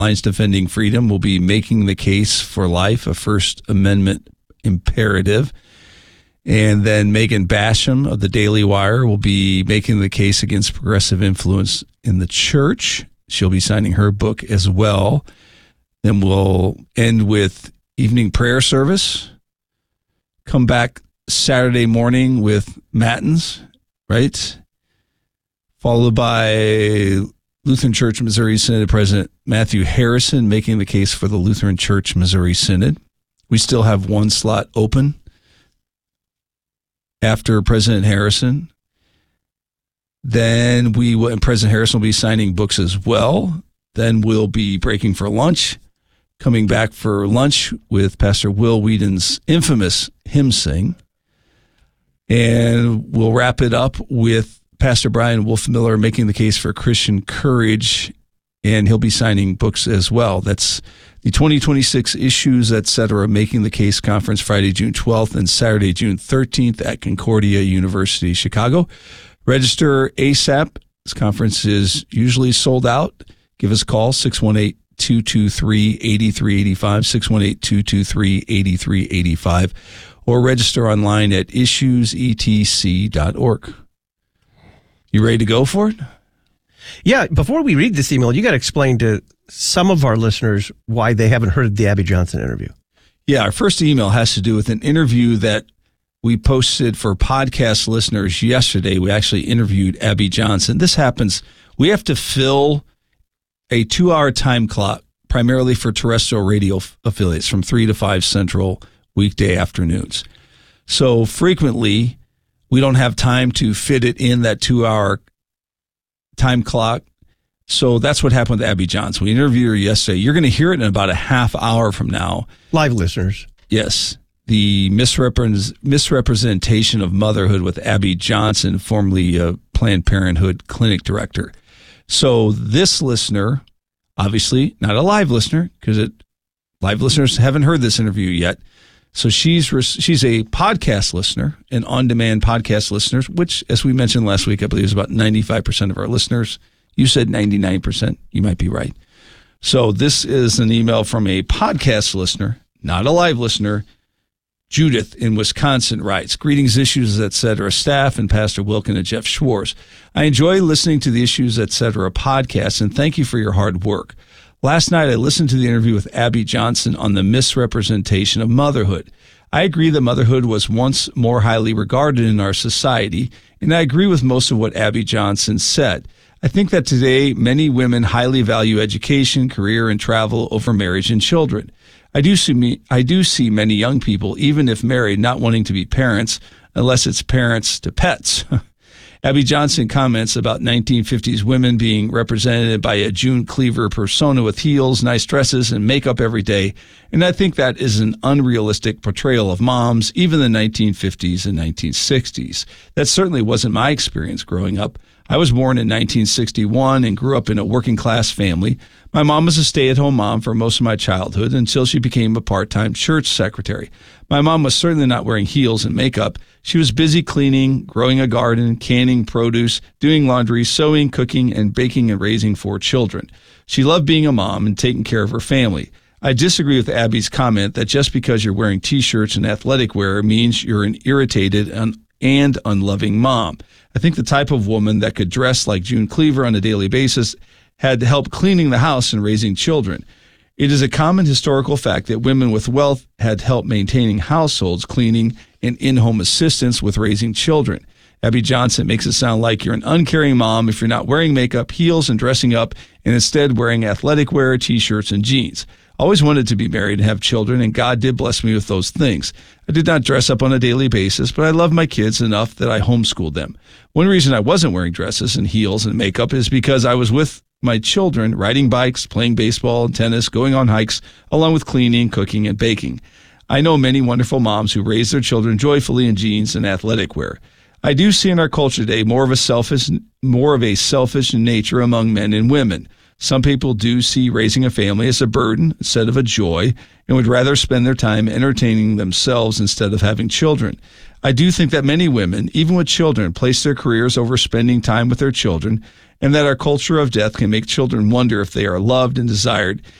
Alliance Defending Freedom will be making the case for life, a First Amendment imperative. And then Megan Basham of the Daily Wire will be making the case against progressive influence in the church. She'll be signing her book as well. Then we'll end with evening prayer service. Come back Saturday morning with Matins, right? Followed by Lutheran Church Missouri Synod President Matthew Harrison making the case for the Lutheran Church Missouri Synod. We still have one slot open after President Harrison. Then and President Harrison will be signing books as well. Then we'll be breaking for lunch, coming back for lunch with Pastor Will Whedon's infamous hymn sing. And we'll wrap it up with Pastor Brian Wolfmiller making the case for Christian courage, and he'll be signing books as well. That's the 2026 Issues, Etc. Making the Case Conference, Friday, June 12th and Saturday, June 13th at Concordia University, Chicago. Register ASAP. This conference is usually sold out. Give us a call, 618-223-8385, 618-223-8385, or register online at issuesetc.org. You ready to go for it? Yeah, before we read this email, you got to explain to some of our listeners why they haven't heard the Abby Johnson interview. Yeah, our first email has to do with an interview that we posted for podcast listeners yesterday. We actually interviewed Abby Johnson. This happens. We have to fill a 2-hour time clock, primarily for terrestrial radio affiliates, from 3 to 5 Central weekday afternoons. So frequently, we don't have time to fit it in that 2-hour time clock. So that's what happened with Abby Johnson. We interviewed her yesterday. You're going to hear it in about a half hour from now. Live listeners. Yes. The misrepresentation of motherhood with Abby Johnson, formerly a Planned Parenthood clinic director. So this listener, obviously not a live listener, because live listeners haven't heard this interview yet. So she's a podcast listener, an on-demand podcast listener, which, as we mentioned last week, I believe is about 95% of our listeners. You said 99%. You might be right. So this is an email from a podcast listener, not a live listener. Judith in Wisconsin writes, "Greetings, Issues, Etc. staff and Pastor Wilken and Jeff Schwartz. I enjoy listening to the Issues, Etc. podcast, and thank you for your hard work. Last night, I listened to the interview with Abby Johnson on the misrepresentation of motherhood. I agree that motherhood was once more highly regarded in our society, and I agree with most of what Abby Johnson said. I think that today, many women highly value education, career, and travel over marriage and children. I do see many young people, even if married, not wanting to be parents, unless it's parents to pets." Abby Johnson comments about 1950s women being represented by a June Cleaver persona with heels, nice dresses, and makeup every day, and I think that is an unrealistic portrayal of moms, even the 1950s and 1960s. That certainly wasn't my experience growing up. I was born in 1961 and grew up in a working-class family. My mom was a stay-at-home mom for most of my childhood until she became a part-time church secretary. My mom was certainly not wearing heels and makeup. She was busy cleaning, growing a garden, canning produce, doing laundry, sewing, cooking, and baking and raising 4 children. She loved being a mom and taking care of her family. I disagree with Abby's comment that just because you're wearing T-shirts and athletic wear means you're an irritated and unloving mom. I think the type of woman that could dress like June Cleaver on a daily basis had help cleaning the house and raising children. It is a common historical fact that women with wealth had help maintaining households, cleaning, and in-home assistance with raising children. Abby Johnson makes it sound like you're an uncaring mom if you're not wearing makeup, heels, and dressing up, and instead wearing athletic wear, T-shirts, and jeans. I always wanted to be married and have children, and God did bless me with those things. I did not dress up on a daily basis, but I love my kids enough that I homeschooled them. One reason I wasn't wearing dresses and heels and makeup is because I was with my children, riding bikes, playing baseball and tennis, going on hikes, along with cleaning, cooking, and baking. I know many wonderful moms who raise their children joyfully in jeans and athletic wear. I do see in our culture today more of a selfish nature among men and women. Some people do see raising a family as a burden instead of a joy and would rather spend their time entertaining themselves instead of having children. I do think that many women, even with children, place their careers over spending time with their children, and that our culture of death can make children wonder if they are loved and desired,